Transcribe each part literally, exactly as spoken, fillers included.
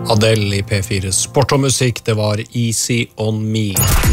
Adele i P fire Sport og musikk, det var Easy on Me.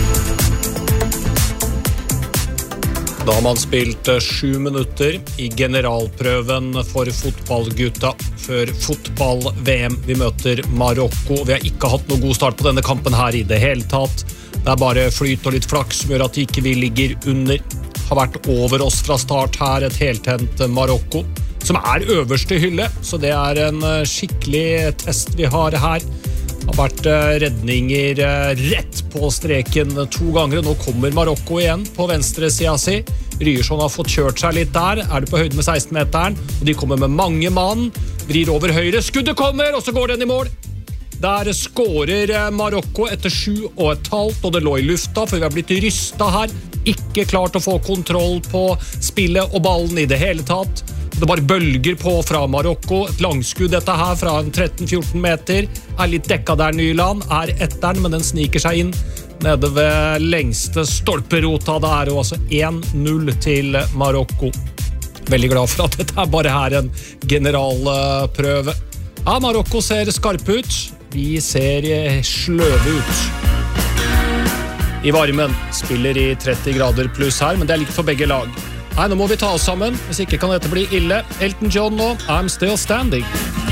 Da har man spilt sju minutter i generalprøven for fotballgutta før fotball-V M. Vi møter Marokko. Vi har ikke hatt noe god start på denne kampen her i det hele tatt. Det er bare flyt og litt flaks som gjør at ikke vi ligger under. Har vært over oss fra start her, et heltent Marokko, som er øverste hylle, så det er en skikkelig test vi har her. Det har vært redninger rett på streken to ganger. Nå kommer Marokko igjen på venstre siden si. Ryerson har fått kjørt seg litt der, er det på høyde med seksten-meteren, og de kommer med mange mann, vrir over høyre, skuddet kommer, og så går den i mål. Der skårer Marokko etter sju og et halvt, og det lå i lufta, for vi har blitt rystet her. Ikke klart å få kontroll på spillet og ballen i det hele tatt. Det bare bølger på fra Marokko. Et langskudd dette her fra en tretten fjorten meter. Er litt dekket der Nyland. Er etteren, men den sniker seg inn nede ved lengste stolperota. Det er jo altså én null til Marokko. Veldig glad for at dette bare er en generalprøve. Ja, Marokko ser skarpe ut. Vi ser sløve ut. I varmen spiller i tretti grader pluss her, men det er likt for begge lag. Nei, nå må vi ta oss sammen, hvis ikke kan dette bli ille. Elton John nå, I'm Still Standing.